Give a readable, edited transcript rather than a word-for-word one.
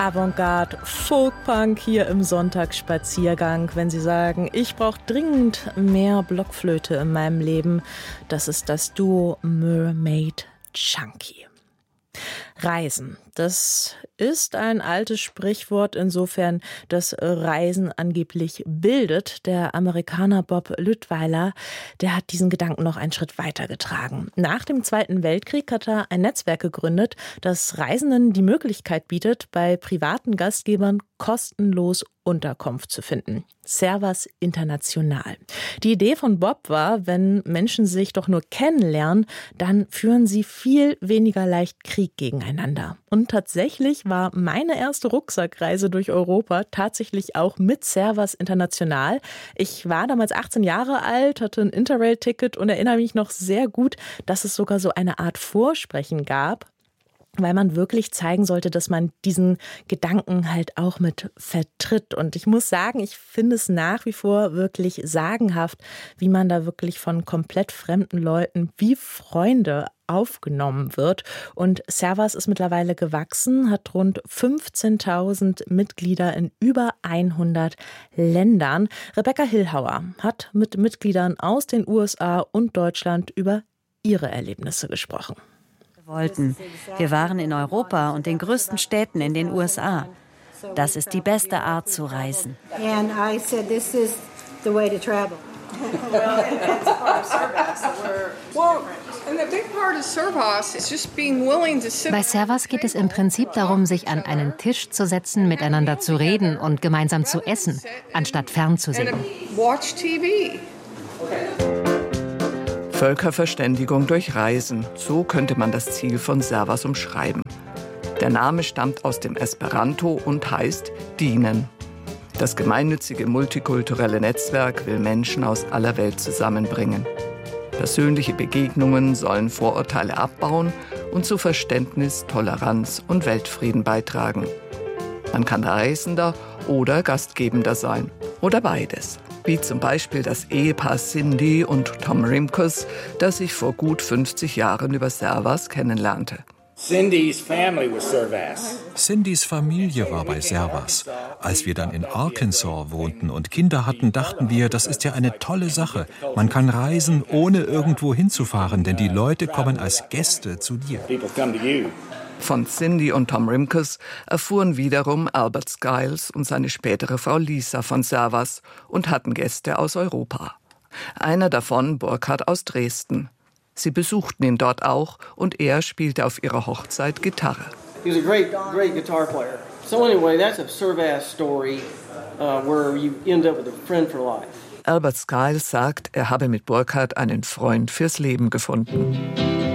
Avantgarde, Folkpunk hier im Sonntagsspaziergang. Wenn Sie sagen, ich brauche dringend mehr Blockflöte in meinem Leben, das ist das Duo Mermaid Chunky. Reisen, das ist ein altes Sprichwort insofern, dass Reisen angeblich bildet. Der Amerikaner Bob Lüttweiler, der hat diesen Gedanken noch einen Schritt weitergetragen. Nach dem Zweiten Weltkrieg hat er ein Netzwerk gegründet, das Reisenden die Möglichkeit bietet, bei privaten Gastgebern kostenlos Unterkunft zu finden. Servas International. Die Idee von Bob war, wenn Menschen sich doch nur kennenlernen, dann führen sie viel weniger leicht Krieg gegeneinander. Und tatsächlich war meine erste Rucksackreise durch Europa tatsächlich auch mit Servas International. Ich war damals 18 Jahre alt, hatte ein Interrail-Ticket und erinnere mich noch sehr gut, dass es sogar so eine Art Vorsprechen gab, weil man wirklich zeigen sollte, dass man diesen Gedanken halt auch mit vertritt. Und ich muss sagen, ich finde es nach wie vor wirklich sagenhaft, wie man da wirklich von komplett fremden Leuten wie Freunde aufgenommen wird. Und Servas ist mittlerweile gewachsen, hat rund 15.000 Mitglieder in über 100 Ländern. Rebecca Hillhauer hat mit Mitgliedern aus den USA und Deutschland über ihre Erlebnisse gesprochen. Wir waren in Europa und den größten Städten in den USA. Das ist die beste Art zu reisen. Bei Servas geht es im Prinzip darum, sich an einen Tisch zu setzen, miteinander zu reden und gemeinsam zu essen, anstatt fernzusehen. Völkerverständigung durch Reisen, so könnte man das Ziel von Servas umschreiben. Der Name stammt aus dem Esperanto und heißt dienen. Das gemeinnützige multikulturelle Netzwerk will Menschen aus aller Welt zusammenbringen. Persönliche Begegnungen sollen Vorurteile abbauen und zu Verständnis, Toleranz und Weltfrieden beitragen. Man kann Reisender oder Gastgebender sein oder beides. Wie zum Beispiel das Ehepaar Cindy und Tom Rimkus, das sich vor gut 50 Jahren über Servas kennenlernte. Cindys Familie war bei Servas. Als wir dann in Arkansas wohnten und Kinder hatten, dachten wir, das ist ja eine tolle Sache. Man kann reisen, ohne irgendwo hinzufahren, denn die Leute kommen als Gäste zu dir. Von Cindy und Tom Rimkus erfuhren wiederum Albert Skiles und seine spätere Frau Lisa von Servas und hatten Gäste aus Europa. Einer davon Burkhard aus Dresden. Sie besuchten ihn dort auch und er spielte auf ihrer Hochzeit Gitarre. He was a great guitar player. So anyway, that's a Servas story where you end up with a friend for life. Albert Skiles sagt, er habe mit Burkhard einen Freund fürs Leben gefunden.